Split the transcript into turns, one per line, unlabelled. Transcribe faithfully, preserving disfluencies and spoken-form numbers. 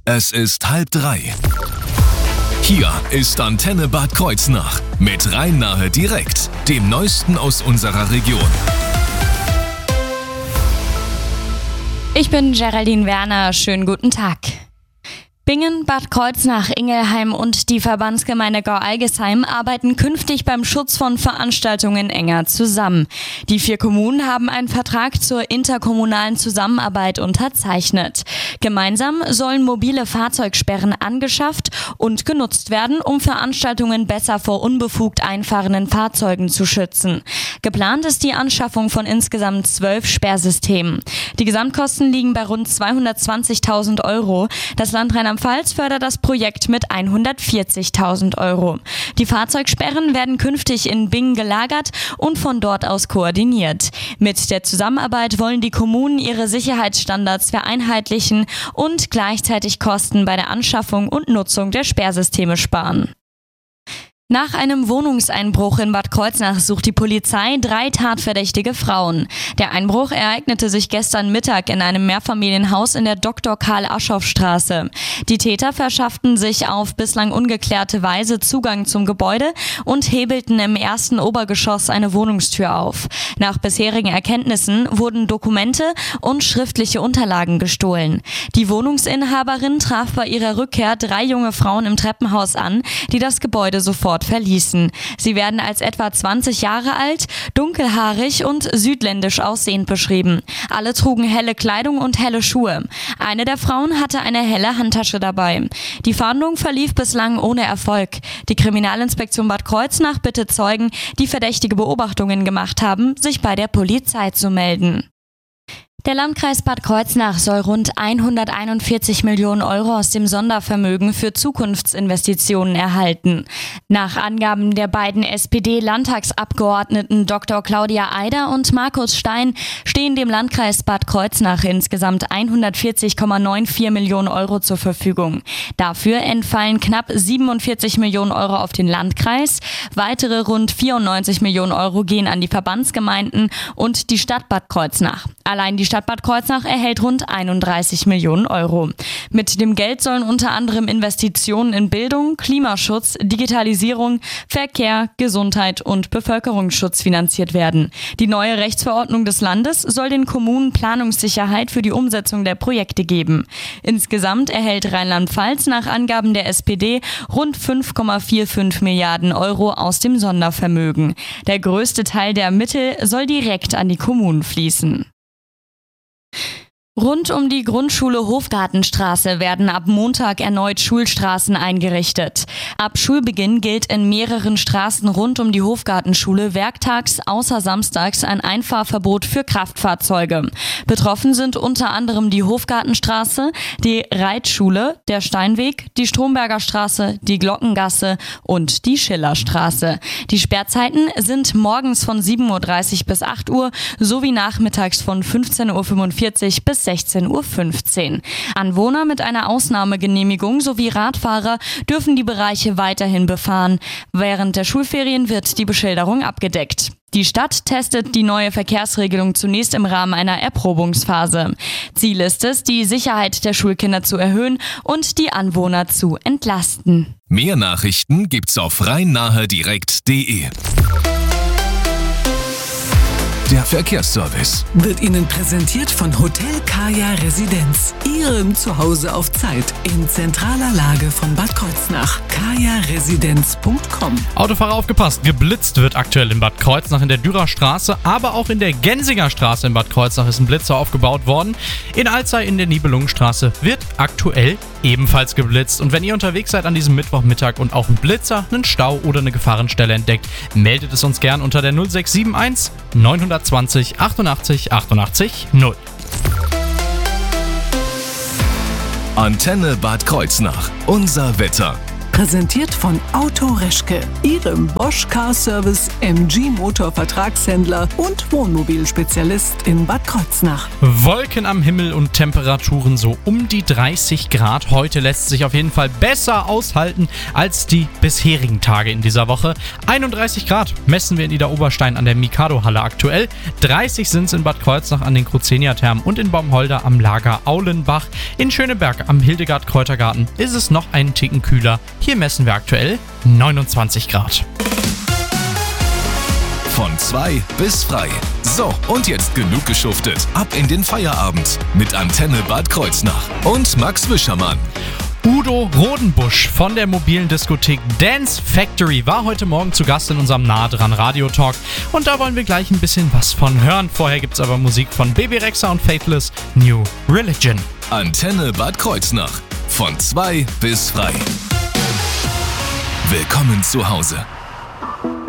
Es ist halb drei. Hier ist Antenne Bad Kreuznach mit Rhein-Nahe direkt, dem Neuesten aus unserer Region.
Ich bin Geraldine Werner, schönen guten Tag. Bingen, Bad Kreuznach, Ingelheim und die Verbandsgemeinde Gau-Algesheim arbeiten künftig beim Schutz von Veranstaltungen enger zusammen. Die vier Kommunen haben einen Vertrag zur interkommunalen Zusammenarbeit unterzeichnet. Gemeinsam sollen mobile Fahrzeugsperren angeschafft und genutzt werden, um Veranstaltungen besser vor unbefugt einfahrenden Fahrzeugen zu schützen. Geplant ist die Anschaffung von insgesamt zwölf Sperrsystemen. Die Gesamtkosten liegen bei rund zweihundertzwanzigtausend Euro. Das Land Rheinland-Pfalz fördert das Projekt mit hundertvierzigtausend Euro. Die Fahrzeugsperren werden künftig in Bingen gelagert und von dort aus koordiniert. Mit der Zusammenarbeit wollen die Kommunen ihre Sicherheitsstandards vereinheitlichen und gleichzeitig Kosten bei der Anschaffung und Nutzung der Sperrsysteme sparen. Nach einem Wohnungseinbruch in Bad Kreuznach sucht die Polizei drei tatverdächtige Frauen. Der Einbruch ereignete sich gestern Mittag in einem Mehrfamilienhaus in der Doktor Karl-Aschoff-Straße. Die Täter verschafften sich auf bislang ungeklärte Weise Zugang zum Gebäude und hebelten im ersten Obergeschoss eine Wohnungstür auf. Nach bisherigen Erkenntnissen wurden Dokumente und schriftliche Unterlagen gestohlen. Die Wohnungsinhaberin traf bei ihrer Rückkehr drei junge Frauen im Treppenhaus an, die das Gebäude sofort verließen. Sie werden als etwa zwanzig Jahre alt, dunkelhaarig und südländisch aussehend beschrieben. Alle trugen helle Kleidung und helle Schuhe. Eine der Frauen hatte eine helle Handtasche dabei. Die Fahndung verlief bislang ohne Erfolg. Die Kriminalinspektion Bad Kreuznach bittet Zeugen, die verdächtige Beobachtungen gemacht haben, sich bei der Polizei zu melden. Der Landkreis Bad Kreuznach soll rund hunderteinundvierzig Millionen Euro aus dem Sondervermögen für Zukunftsinvestitionen erhalten. Nach Angaben der beiden S P D-Landtagsabgeordneten Doktor Claudia Eider und Markus Stein stehen dem Landkreis Bad Kreuznach insgesamt hundertvierzig Komma vierundneunzig Millionen Euro zur Verfügung. Dafür entfallen knapp siebenundvierzig Millionen Euro auf den Landkreis, weitere rund vierundneunzig Millionen Euro gehen an die Verbandsgemeinden und die Stadt Bad Kreuznach. Allein die Stadt Bad Kreuznach erhält rund einunddreißig Millionen Euro. Mit dem Geld sollen unter anderem Investitionen in Bildung, Klimaschutz, Digitalisierung, Verkehr, Gesundheit und Bevölkerungsschutz finanziert werden. Die neue Rechtsverordnung des Landes soll den Kommunen Planungssicherheit für die Umsetzung der Projekte geben. Insgesamt erhält Rheinland-Pfalz nach Angaben der S P D rund fünf Komma fünfundvierzig Milliarden Euro aus dem Sondervermögen. Der größte Teil der Mittel soll direkt an die Kommunen fließen. Rund um die Grundschule Hofgartenstraße werden ab Montag erneut Schulstraßen eingerichtet. Ab Schulbeginn gilt in mehreren Straßen rund um die Hofgartenschule werktags außer samstags ein Einfahrverbot für Kraftfahrzeuge. Betroffen sind unter anderem die Hofgartenstraße, die Reitschule, der Steinweg, die Stromberger Straße, die Glockengasse und die Schillerstraße. Die Sperrzeiten sind morgens von sieben Uhr dreißig bis acht Uhr sowie nachmittags von fünfzehn Uhr fünfundvierzig bis sechzehn Uhr fünfzehn. Anwohner mit einer Ausnahmegenehmigung sowie Radfahrer dürfen die Bereiche weiterhin befahren. Während der Schulferien wird die Beschilderung abgedeckt. Die Stadt testet die neue Verkehrsregelung zunächst im Rahmen einer Erprobungsphase. Ziel ist es, die Sicherheit der Schulkinder zu erhöhen und die Anwohner zu entlasten.
Mehr Nachrichten gibt's auf rhein-nahe direkt punkt de. Der Verkehrsservice
wird Ihnen präsentiert von Hotel Kaya Residenz, Ihrem Zuhause auf Zeit in zentraler Lage von Bad Kreuznach. kaya residenz punkt com.
Autofahrer aufgepasst, geblitzt wird aktuell in Bad Kreuznach in der Dürer Straße, aber auch in der Gensinger Straße in Bad Kreuznach ist ein Blitzer aufgebaut worden. In Alzey in der Nibelungenstraße wird aktuell ebenfalls geblitzt. Und wenn ihr unterwegs seid an diesem Mittwochmittag und auch einen Blitzer, einen Stau oder eine Gefahrenstelle entdeckt, meldet es uns gern unter der null sechs sieben eins neun zwei null achtundachtzig achtundachtzig null.
Antenne Bad Kreuznach. Unser Wetter.
Präsentiert von Auto Reschke, Ihrem Bosch Car Service M G Motor Vertragshändler und Wohnmobilspezialist in Bad Kreuznach.
Wolken am Himmel und Temperaturen so um die dreißig Grad. Heute lässt sich auf jeden Fall besser aushalten als die bisherigen Tage in dieser Woche. einunddreißig Grad messen wir in Idar-Oberstein an der Mikado-Halle aktuell. dreißig sind es in Bad Kreuznach an den Kruzenia-Thermen und in Baumholder am Lager Aulenbach. In Schöneberg am Hildegard-Kräutergarten ist es noch einen Ticken kühler. Hier messen wir aktuell neunundzwanzig Grad.
Von zwei bis frei. So, und jetzt genug geschuftet. Ab in den Feierabend mit Antenne Bad Kreuznach und Max Wischermann.
Udo Rodenbusch von der mobilen Diskothek Dance Factory war heute Morgen zu Gast in unserem Nah dran Radio Talk. Und da wollen wir gleich ein bisschen was von hören. Vorher gibt's aber Musik von Baby Rexha und Faithless, New Religion.
Antenne Bad Kreuznach. Von zwei bis frei. Willkommen zu Hause.